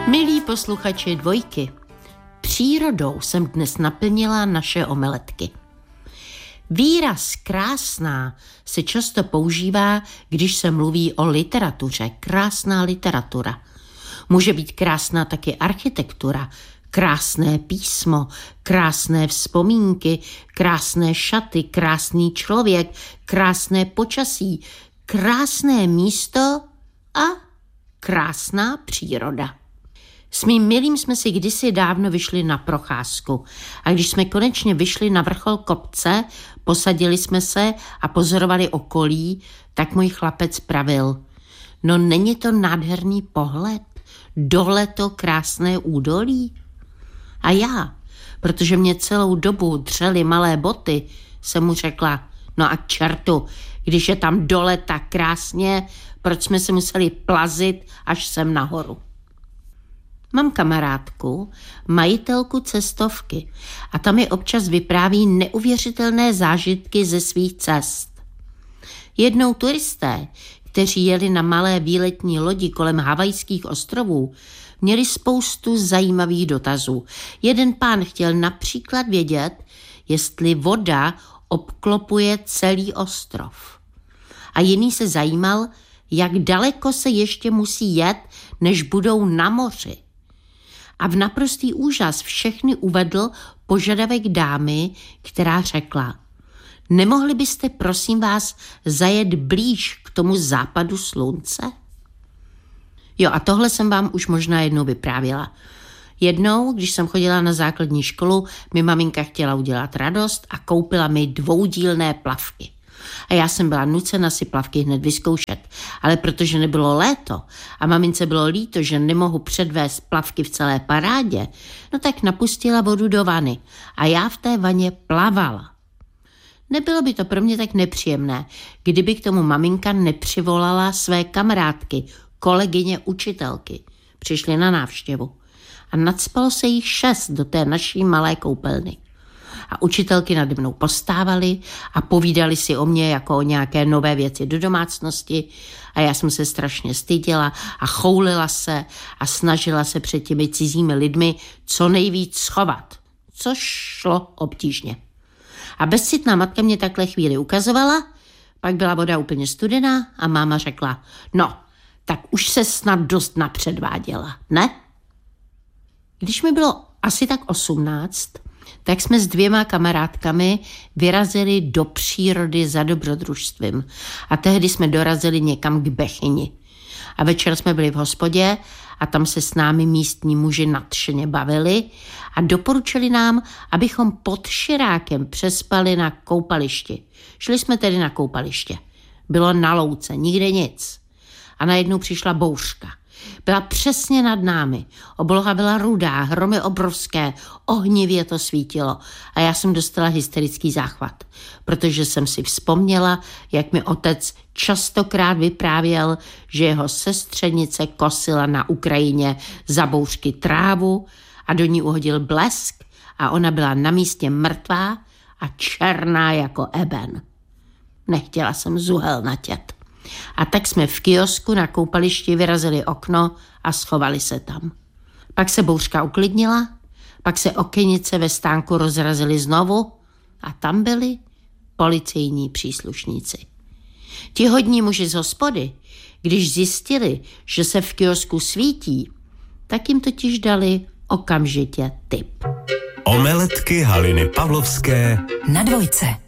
Milí posluchači Dvojky, přírodou jsem dnes naplnila naše omeletky. Výraz krásná se často používá, když se mluví o literatuře. Krásná literatura. Může být krásná taky architektura, krásné písmo, krásné vzpomínky, krásné šaty, krásný člověk, krásné počasí, krásné místo a krásná příroda. S mým milým jsme si kdysi dávno vyšli na procházku a když jsme konečně vyšli na vrchol kopce, posadili jsme se a pozorovali okolí, tak můj chlapec pravil: no není to nádherný pohled? Dole to krásné údolí? A já, protože mě celou dobu dřely malé boty, jsem mu řekla: no a k čertu, když je tam dole tak krásně, proč jsme se museli plazit až sem nahoru? Mám kamarádku, majitelku cestovky a ta mi občas vypráví neuvěřitelné zážitky ze svých cest. Jednou turisté, kteří jeli na malé výletní lodi kolem Havajských ostrovů, měli spoustu zajímavých dotazů. Jeden pán chtěl například vědět, jestli voda obklopuje celý ostrov. A jiný se zajímal, jak daleko se ještě musí jet, než budou na moři. A v naprostý úžas všechny uvedl požadavek dámy, která řekla: nemohli byste, prosím vás, zajet blíž k tomu západu slunce? Jo, a tohle jsem vám už možná jednou vyprávěla. Jednou, když jsem chodila na základní školu, mi maminka chtěla udělat radost a koupila mi dvoudílné plavky. A já jsem byla nucena si plavky hned vyzkoušet. Ale protože nebylo léto a mamince bylo líto, že nemohu předvést plavky v celé parádě, no tak napustila vodu do vany a já v té vaně plavala. Nebylo by to pro mě tak nepříjemné, kdyby k tomu maminka nepřivolala své kamarádky, kolegyně, učitelky. Přišly na návštěvu a nacpalo se jich 6 do té naší malé koupelny. A učitelky nade mnou postávaly a povídali si o mě jako o nějaké nové věci do domácnosti a já jsem se strašně styděla a choulila se a snažila se před těmi cizími lidmi co nejvíc schovat, což šlo obtížně. A bezcitná matka mě takhle chvíli ukazovala, pak byla voda úplně studená a máma řekla: no, tak už se snad dost napředváděla, ne? Když mi bylo asi tak 18, tak jsme s 2 kamarádkami vyrazili do přírody za dobrodružstvím a tehdy jsme dorazili někam k Bechyni. A večer jsme byli v hospodě a tam se s námi místní muži nadšeně bavili a doporučili nám, abychom pod Širákem přespali na koupališti. Šli jsme tedy na koupaliště. Bylo na louce, nikde nic. A najednou přišla bouřka. Byla přesně nad námi. Obloha byla rudá, hromy obrovské, ohnivě to svítilo a já jsem dostala hysterický záchvat, protože jsem si vzpomněla, jak mi otec častokrát vyprávěl, že jeho sestřenice kosila na Ukrajině za bouřky trávu a do ní uhodil blesk a ona byla na místě mrtvá a černá jako eben. Nechtěla jsem zuhelnatět. A tak jsme v kiosku na koupališti vyrazili okno a schovali se tam. Pak se bouřka uklidnila, pak se okenice ve stánku rozrazily znovu a tam byli policejní příslušníci. Ti hodní muži z hospody, když zjistili, že se v kiosku svítí, tak jim totiž dali okamžitě tip. Omeletky Haliny Pavlovské na Dvojce.